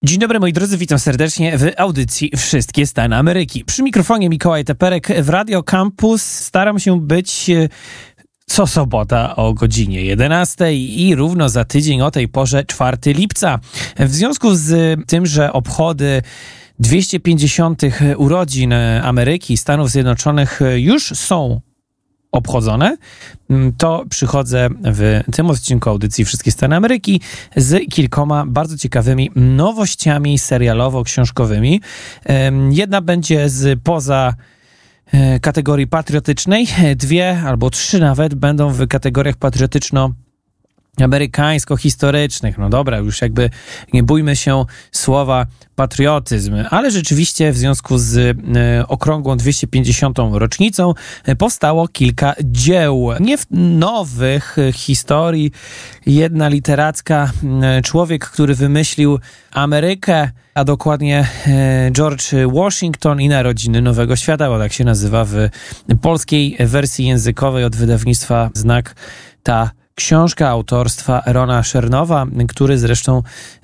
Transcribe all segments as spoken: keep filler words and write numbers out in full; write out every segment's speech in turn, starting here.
Dzień dobry moi drodzy, witam serdecznie w audycji Wszystkie Stany Ameryki. Przy mikrofonie Mikołaj Teperek w Radio Campus. Staram się być co sobota o godzinie jedenastej i równo za tydzień o tej porze czwartego lipca. W związku z tym, że obchody dwieście pięćdziesiątych urodzin Ameryki, Stanów Zjednoczonych już są obchodzone, to przychodzę w tym odcinku audycji Wszystkie Stany Ameryki z kilkoma bardzo ciekawymi nowościami serialowo-książkowymi. Jedna będzie z poza kategorii patriotycznej, dwie albo trzy nawet będą w kategoriach patriotyczno amerykańsko-historycznych. No dobra, już jakby nie bójmy się słowa patriotyzm, ale rzeczywiście w związku z e, okrągłą dwieście pięćdziesiątą rocznicą e, powstało kilka dzieł. Nie w nowych e, historii, jedna literacka, e, człowiek, który wymyślił Amerykę, a dokładnie e, George Washington i Narodziny Nowego Świata, bo tak się nazywa w polskiej wersji językowej od wydawnictwa Znak ta książka autorstwa Rona Chernowa, który zresztą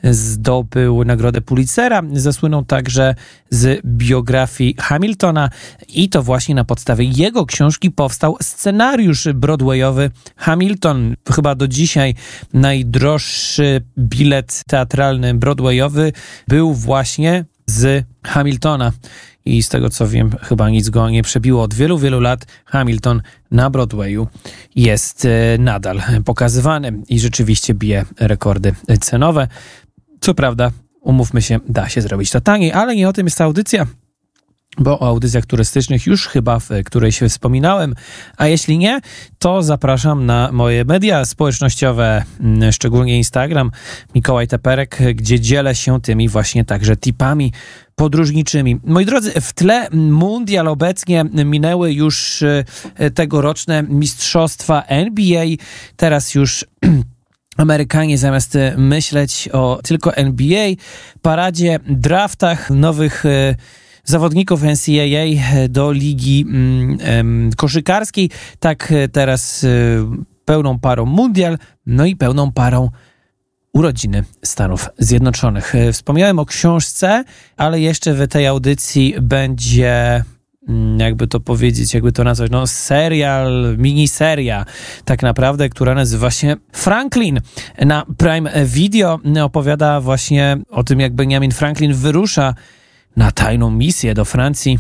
zdobył Nagrodę Pulitzera. Zasłynął także z biografii Hamiltona i to właśnie na podstawie jego książki powstał scenariusz broadwayowy Hamilton. Chyba do dzisiaj najdroższy bilet teatralny broadwayowy był właśnie z Hamiltona. I z tego co wiem, chyba nic go nie przebiło. Od wielu, wielu lat Hamilton na Broadwayu jest nadal pokazywany i rzeczywiście bije rekordy cenowe. Co prawda, umówmy się, da się zrobić to taniej, ale nie o tym jest ta audycja, bo o audycjach turystycznych już chyba w której się wspominałem, a jeśli nie, to zapraszam na moje media społecznościowe, szczególnie Instagram, Mikołaj Teperek, gdzie dzielę się tymi właśnie także tipami podróżniczymi. Moi drodzy, w tle mundial obecnie minęły już tegoroczne mistrzostwa N B A, teraz już Amerykanie zamiast myśleć o tylko N B A, paradzie, draftach nowych zawodników N C A A do ligi mm, koszykarskiej, tak teraz y, pełną parą mundial, no i pełną parą urodziny Stanów Zjednoczonych. Wspomniałem o książce, ale jeszcze w tej audycji będzie, jakby to powiedzieć, jakby to nazwać, no serial, miniseria tak naprawdę, która nazywa się Franklin. Na Prime Video opowiada właśnie o tym, jak Benjamin Franklin wyrusza na tajną misję do Francji.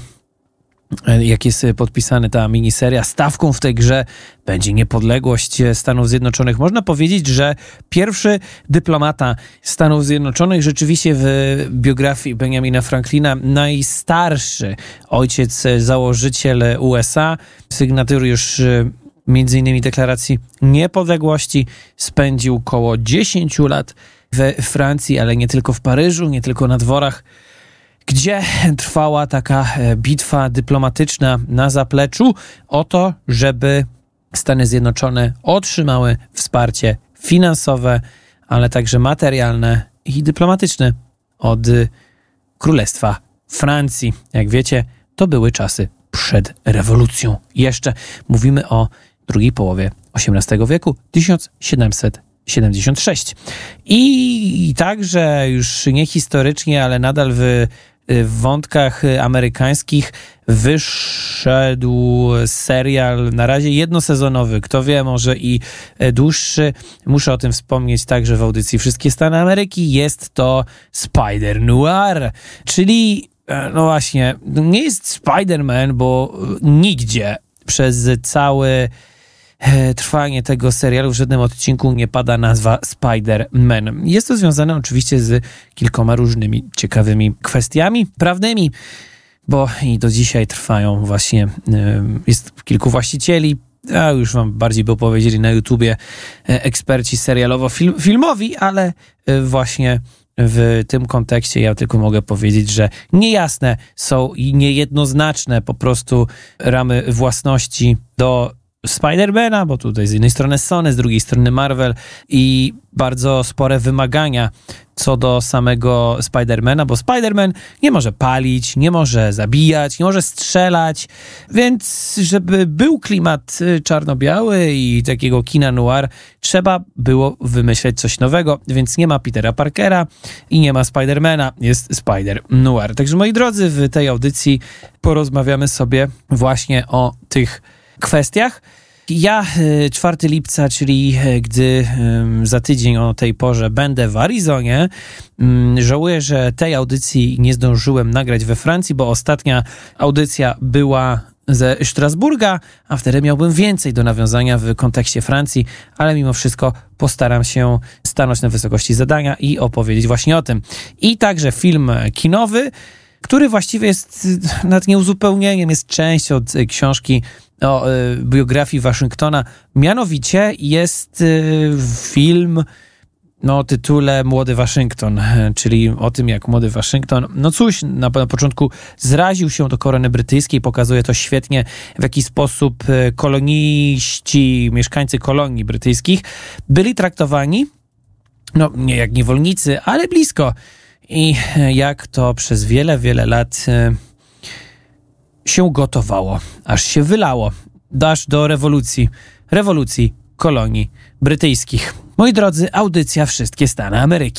Jak jest podpisana ta miniseria, stawką w tej grze będzie niepodległość Stanów Zjednoczonych. Można powiedzieć, że pierwszy dyplomata Stanów Zjednoczonych, rzeczywiście w biografii Benjamina Franklina najstarszy ojciec, założyciel U S A, sygnatariusz między innymi deklaracji niepodległości, spędził około dziesięć lat we Francji, ale nie tylko w Paryżu, nie tylko na dworach, gdzie trwała taka bitwa dyplomatyczna na zapleczu o to, żeby Stany Zjednoczone otrzymały wsparcie finansowe, ale także materialne i dyplomatyczne od Królestwa Francji. Jak wiecie, to były czasy przed rewolucją. Jeszcze mówimy o drugiej połowie osiemnastego wieku, tysiąc siedemset siedemdziesiąt sześć. I także już nie historycznie, ale nadal w w wątkach amerykańskich wyszedł serial, na razie jednosezonowy, kto wie, może i dłuższy. Muszę o tym wspomnieć także w audycji Wszystkie Stany Ameryki. Jest to Spider-Noir, czyli no właśnie, nie jest Spider-Man, bo nigdzie przez cały trwanie tego serialu w żadnym odcinku nie pada nazwa Spider-Man. Jest to związane oczywiście z kilkoma różnymi ciekawymi kwestiami prawnymi, bo i do dzisiaj trwają właśnie, jest kilku właścicieli, a już wam bardziej by powiedzieli na YouTubie eksperci serialowo-filmowi, ale właśnie w tym kontekście ja tylko mogę powiedzieć, że niejasne są i niejednoznaczne po prostu ramy własności do Spider-Mana, bo tutaj z jednej strony Sony, z drugiej strony Marvel i bardzo spore wymagania co do samego Spidermana, bo Spiderman nie może palić, nie może zabijać, nie może strzelać, więc żeby był klimat czarno-biały i takiego kina noir, trzeba było wymyśleć coś nowego, więc nie ma Petera Parkera i nie ma Spidermana, jest Spider-Noir. Także moi drodzy, w tej audycji porozmawiamy sobie właśnie o tych kwestiach. Ja czwartego lipca, czyli gdy za tydzień o tej porze będę w Arizonie, żałuję, że tej audycji nie zdążyłem nagrać we Francji, bo ostatnia audycja była ze Strasburga, a wtedy miałbym więcej do nawiązania w kontekście Francji, ale mimo wszystko postaram się stanąć na wysokości zadania i opowiedzieć właśnie o tym. I także film kinowy, który właściwie jest nad nieuzupełnieniem, jest częścią od książki o y, biografii Waszyngtona. Mianowicie jest y, film no, o tytule Młody Waszyngton, czyli o tym, jak młody Waszyngton, no cóż, na, na początku zraził się do korony brytyjskiej, pokazuje to świetnie, w jaki sposób koloniści, mieszkańcy kolonii brytyjskich byli traktowani, no nie jak niewolnicy, ale blisko. I jak to przez wiele, wiele lat się gotowało, aż się wylało, aż do rewolucji, rewolucji kolonii brytyjskich. Moi drodzy, audycja Wszystkie Stany Ameryki.